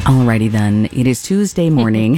Alrighty then. It is Tuesday morning.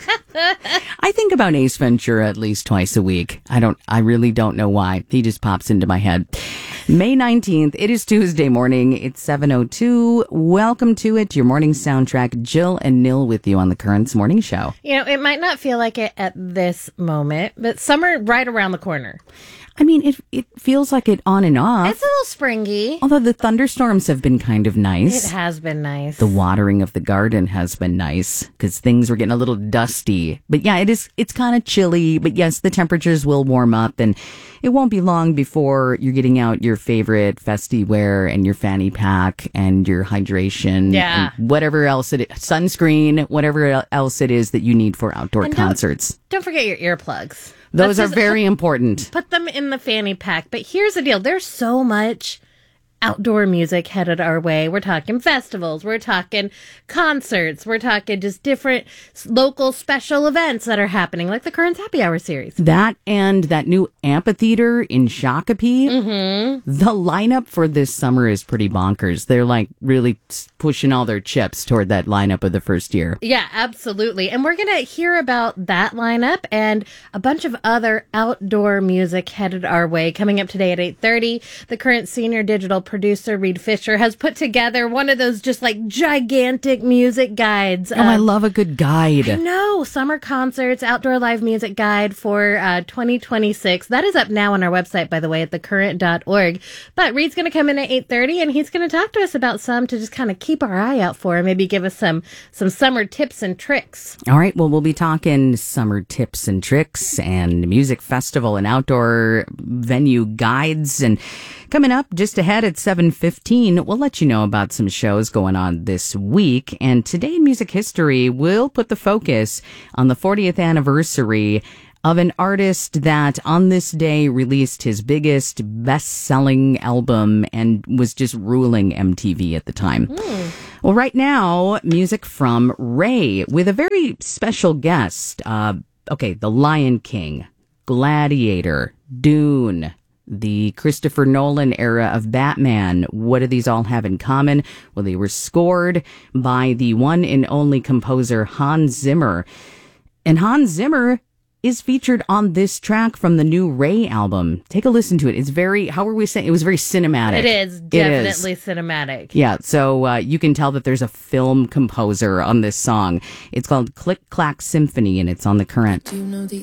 I think about Ace Ventura at least twice a week. I really don't know why. He just pops into my head. May 19th. It is Tuesday morning. It's 7:02. Welcome to it. Your morning soundtrack. Jill and Nil with you on the Currents Morning Show. You know, it might not feel like it at this moment, but summer right around the corner. I mean, it feels like it on and off. It's a little springy. Although the thunderstorms have been kind of nice. It has been nice. The watering of the garden has been nice because things were getting a little dusty. But yeah, it's kind of chilly. But yes, the temperatures will warm up and it won't be long before you're getting out your favorite festy wear and your fanny pack and your hydration. Yeah. And whatever else it is, sunscreen, whatever else it is that you need for outdoor concerts. Don't forget your earplugs. Those are very important. Put them in the fanny pack. But here's the deal. There's so much outdoor music headed our way. We're talking festivals. We're talking concerts. We're talking just different local special events that are happening, like the Currents Happy Hour series. That and that new amphitheater in Shakopee. Mm-hmm. The lineup for this summer is pretty bonkers. They're like really pushing all their chips toward that lineup of the first year. Yeah, absolutely. And we're going to hear about that lineup and a bunch of other outdoor music headed our way. Coming up today at 8:30, the Current Senior Digital Producer Reed Fisher has put together one of those just like gigantic music guides. Oh, I love a good guide. I know. Summer concerts, outdoor live music guide for 2026. That is up now on our website, by the way, at thecurrent.org. But Reed's going to come in at 8:30 and he's going to talk to us about some to just kind of keep our eye out for and maybe give us some summer tips and tricks. All right. Well, we'll be talking summer tips and tricks and music festival and outdoor venue guides. And coming up just ahead at 7:15, we'll let you know about some shows going on this week. And today in music history, we'll put the focus on the 40th anniversary of an artist that on this day released his biggest best-selling album and was just ruling MTV at the time. Well, right now, music from Ray with a very special guest. The Lion King, Gladiator, Dune, the Christopher Nolan era of Batman. What do these all have in common? Well, they were scored by the one and only composer Hans Zimmer. And Hans Zimmer is featured on this track from the new Ray album. Take a listen to it. It's very, how are we saying? It was very cinematic. It is definitely cinematic. Yeah, so you can tell that there's a film composer on this song. It's called Click Clack Symphony, and it's on The Current. Do you know the